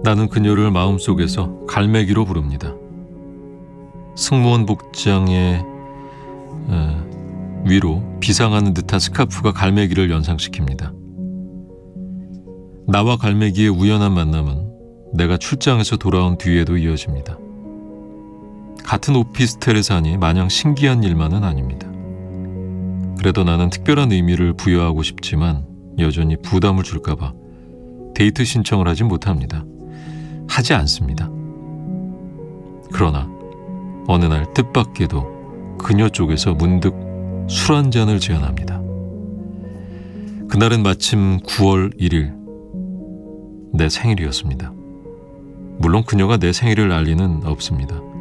나는 그녀를 마음속에서 갈매기로 부릅니다. 승무원 복장의 위로 비상하는 듯한 스카프가 갈매기를 연상시킵니다. 나와 갈매기의 우연한 만남은 내가 출장에서 돌아온 뒤에도 이어집니다. 같은 오피스텔에 사니 마냥 신기한 일만은 아닙니다. 그래도 나는 특별한 의미를 부여하고 싶지만 여전히 부담을 줄까봐 데이트 신청을 하지 못합니다. 하지 않습니다. 그러나 어느 날 뜻밖에도 그녀 쪽에서 문득 술 한 잔을 제안합니다. 그날은 마침 9월 1일 내 생일이었습니다. 물론 그녀가 내 생일을 알 리는 없습니다.